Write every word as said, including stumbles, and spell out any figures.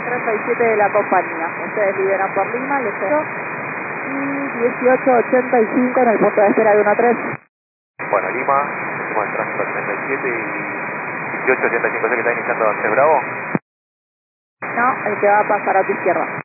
treinta y siete de la compañía. Ustedes liberan por Lima, les espero. Y dieciocho ochenta y cinco en el punto de espera de uno tres. Bueno, Lima, hicimos el tráfico treinta y siete y dieciocho ochenta y cinco, sé que está iniciando once Bravo. No, el que va a pasar a tu izquierda.